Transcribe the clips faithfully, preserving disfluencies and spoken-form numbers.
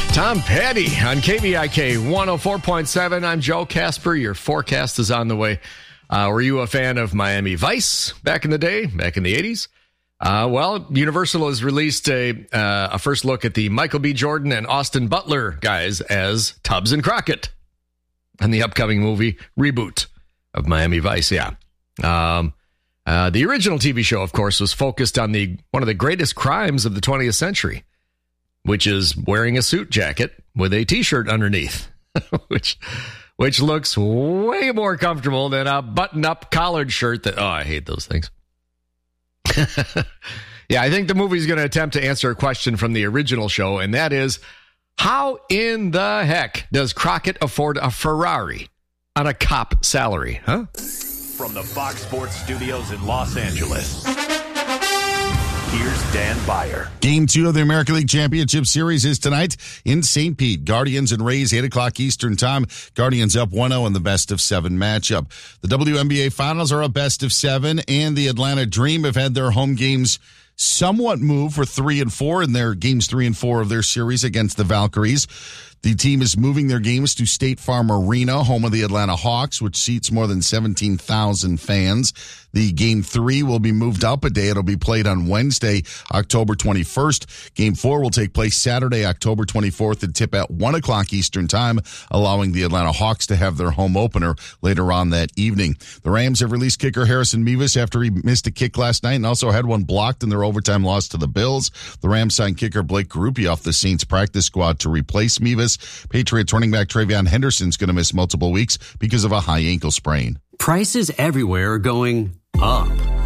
Tom Petty on K V I K one oh four point seven. I'm Joe Casper. Your forecast is on the way. Uh, were you a fan of Miami Vice back in the day, back in the eighties? Uh, well, Universal has released a uh, a first look at the Michael B. Jordan and Austin Butler guys as Tubbs and Crockett in the upcoming movie reboot of Miami Vice. Yeah. Um, uh, the original T V show, of course, was focused on the one of the greatest crimes of the twentieth century, which is wearing a suit jacket with a T-shirt underneath, which which looks way more comfortable than a button-up collared shirt. That oh, I hate those things. Yeah, I think the movie's going to attempt to answer a question from the original show, and that is, how in the heck does Crockett afford a Ferrari on a cop salary? Huh? From the Fox Sports Studios in Los Angeles, here's Dan Beyer. Game two of the American League Championship Series is tonight in Saint Pete. Guardians and Rays, eight o'clock Eastern time. Guardians up one oh in the best of seven matchup. The W N B A Finals are a best of seven, and the Atlanta Dream have had their home games somewhat move for three and four in their games three and four of their series against the Valkyries. The team is moving their games to State Farm Arena, home of the Atlanta Hawks, which seats more than seventeen thousand fans. The game three will be moved up a day. It'll be played on Wednesday, October twenty-first. Game four will take place Saturday, October twenty-fourth, and tip at one o'clock Eastern time, allowing the Atlanta Hawks to have their home opener later on that evening. The Rams have released kicker Harrison Mevis after he missed a kick last night and also had one blocked in their overtime loss to the Bills. The Rams signed kicker Blake Garupi off the Saints practice squad to replace Mevis. Patriots running back Travion Henderson's going to miss multiple weeks because of a high ankle sprain. Prices everywhere are going up.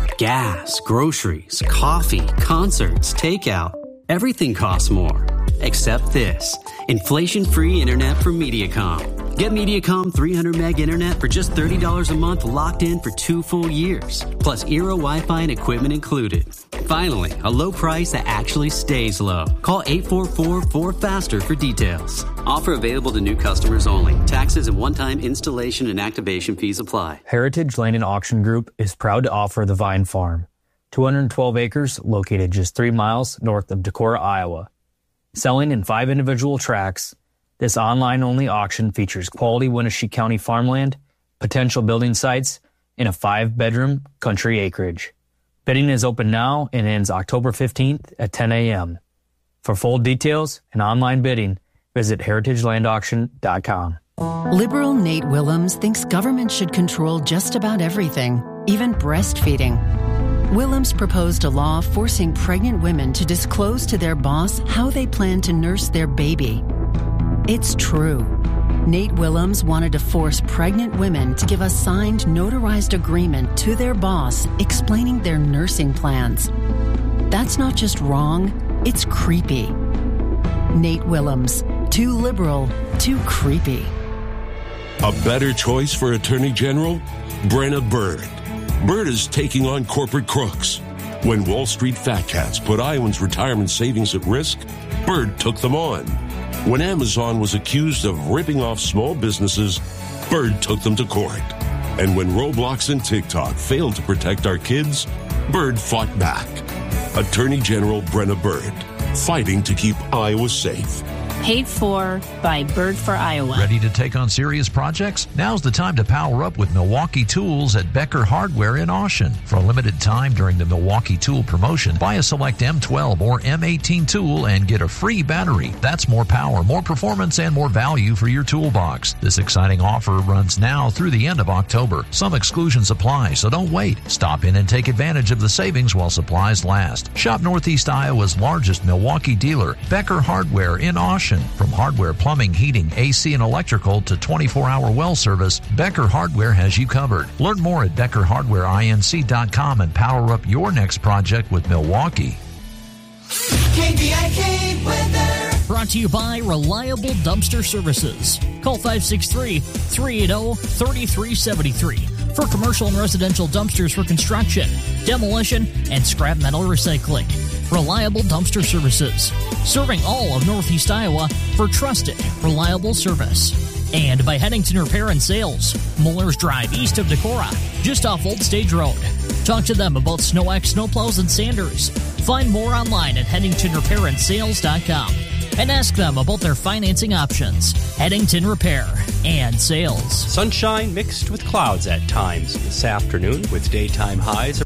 Gas, groceries, coffee, concerts, takeout. Everything costs more. Except this. Inflation-free internet from Mediacom. Get Mediacom three hundred meg internet for just thirty dollars a month, locked in for two full years. Plus Eero Wi-Fi and equipment included. Finally, a low price that actually stays low. Call eight four four, four faster for details. Offer available to new customers only. Taxes and one-time installation and activation fees apply. Heritage Land and Auction Group is proud to offer the Vine Farm. two hundred twelve acres located just three miles north of Decorah, Iowa. Selling in five individual tracts, this online-only auction features quality Wenatchee County farmland, potential building sites, and a five-bedroom country acreage. Bidding is open now and ends October fifteenth at ten a.m. For full details and online bidding, visit heritage land auction dot com. Liberal Nate Willems thinks government should control just about everything, even breastfeeding. Willems proposed a law forcing pregnant women to disclose to their boss how they plan to nurse their baby. It's true. Nate Willems wanted to force pregnant women to give a signed, notarized agreement to their boss explaining their nursing plans. That's not just wrong, it's creepy. Nate Willems, too liberal, too creepy. A better choice for Attorney General? Brenna Bird. Bird is taking on corporate crooks. When Wall Street fat cats put Iowans' retirement savings at risk, Bird took them on. When Amazon was accused of ripping off small businesses, Bird took them to court. And when Roblox and TikTok failed to protect our kids, Bird fought back. Attorney General Brenna Bird, fighting to keep Iowa safe. Paid for by Bird for Iowa. Ready to take on serious projects? Now's the time to power up with Milwaukee Tools at Becker Hardware in Austin. For a limited time during the Milwaukee Tool promotion, buy a select M twelve or M eighteen tool and get a free battery. That's more power, more performance, and more value for your toolbox. This exciting offer runs now through the end of October. Some exclusions apply, so don't wait. Stop in and take advantage of the savings while supplies last. Shop Northeast Iowa's largest Milwaukee dealer, Becker Hardware in Austin. From hardware, plumbing, heating, A C, and electrical to twenty-four hour well service, Becker Hardware has you covered. Learn more at becker hardware inc dot com and power up your next project with Milwaukee. K V I K weather. Brought to you by Reliable Dumpster Services. Call five six three, three eight zero, three three seven three for commercial and residential dumpsters for construction, demolition, and scrap metal recycling. Reliable Dumpster Services, serving all of Northeast Iowa for trusted, reliable service. And by Headington Repair and Sales, Muller's Drive east of Decorah, just off Old Stage Road. Talk to them about SnowX snowplows and sanders. Find more online at headington repair and sales dot com. and ask them about their financing options. Headington Repair and Sales. Sunshine mixed with clouds at times this afternoon with daytime highs